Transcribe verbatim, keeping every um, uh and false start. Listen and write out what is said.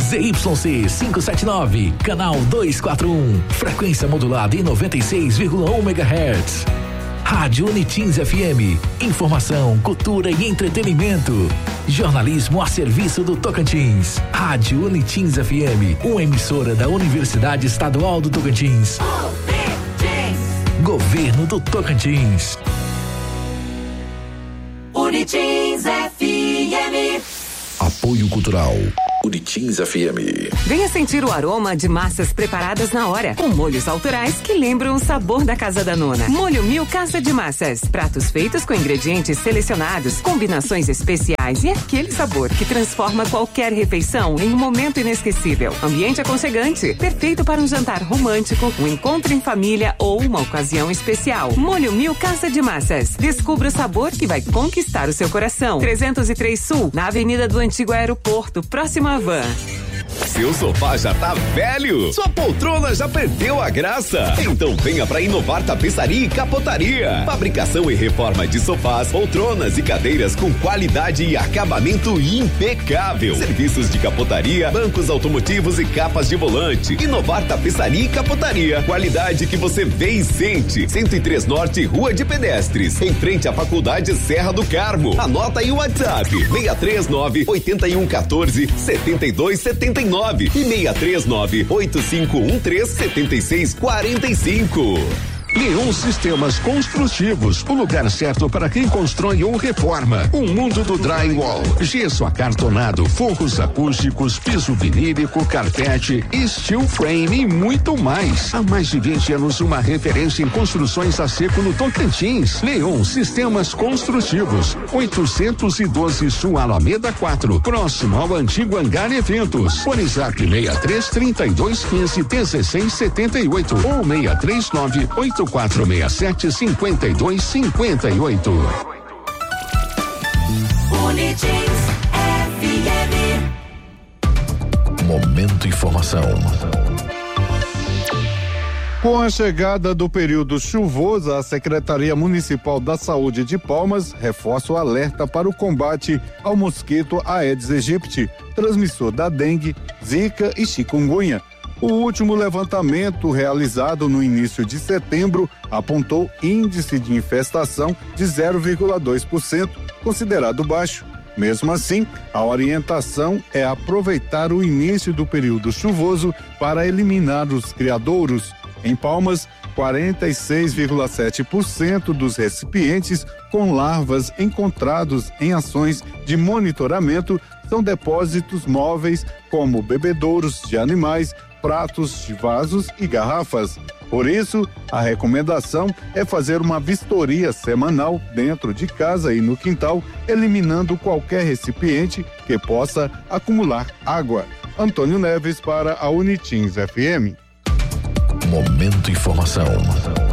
Z Y C quinhentos e setenta e nove, canal duzentos e quarenta e um, frequência modulada em noventa e seis vírgula um megahertz. Rádio Unitins F M, informação, cultura e entretenimento. Jornalismo a serviço do Tocantins. Rádio Unitins F M, uma emissora da Universidade Estadual do Tocantins. Governo do Tocantins. Unitins F M. Apoio Cultural. Unitins F M. Venha sentir o aroma de massas preparadas na hora, com molhos autorais que lembram o sabor da Casa da Nona. Molho Mil Casa de Massas. Pratos feitos com ingredientes selecionados, combinações especiais e aquele sabor que transforma qualquer refeição em um momento inesquecível. Ambiente aconchegante, perfeito para um jantar romântico, um encontro em família ou uma ocasião especial. Molho Mil Casa de Massas. Descubra o sabor que vai conquistar o seu coração. trezentos e três Sul, na Avenida do Antigo Aeroporto, próximo Van. Seu sofá já tá velho? Sua poltrona já perdeu a graça? Então venha pra Inovar Tapeçaria e Capotaria. Fabricação e reforma de sofás, poltronas e cadeiras com qualidade e acabamento impecável. Serviços de capotaria, bancos automotivos e capas de volante. Inovar Tapeçaria e Capotaria. Qualidade que você vê e sente. cento e três Norte, Rua de Pedestres, em frente à Faculdade Serra do Carmo. Anota aí o WhatsApp: seis três nove, oito um um quatro, sete dois sete nove e seis três nove, oito cinco um três, sete seis quatro cinco. Leon Sistemas Construtivos, o lugar certo para quem constrói ou reforma. O mundo do drywall, gesso acartonado, forros acústicos, piso vinílico, carpete, steel frame e muito mais. Há mais de vinte anos, uma referência em construções a seco no Tocantins. Leon Sistemas Construtivos, oitocentos e doze Sul Alameda quatro, próximo ao antigo Hangar Eventos. WhatsApp seis três, trinta e dois, quinze, dezesseis, setenta e oito ou seis três nove, oito quatro seis sete, cinquenta e dois, cinquenta e oito. Unitins F M. Momento Informação. Com a chegada do período chuvoso, a Secretaria Municipal da Saúde de Palmas reforça o alerta para o combate ao mosquito Aedes aegypti, transmissor da dengue, zika e chikungunya. O último levantamento realizado no início de setembro apontou índice de infestação de zero vírgula dois por cento, considerado baixo. Mesmo assim, a orientação é aproveitar o início do período chuvoso para eliminar os criadouros. Em Palmas, quarenta e seis vírgula sete por cento dos recipientes com larvas encontrados em ações de monitoramento são depósitos móveis, como bebedouros de animais, pratos de vasos e garrafas. Por isso, a recomendação é fazer uma vistoria semanal dentro de casa e no quintal, eliminando qualquer recipiente que possa acumular água. Antônio Neves para a Unitins F M. Momento Informação.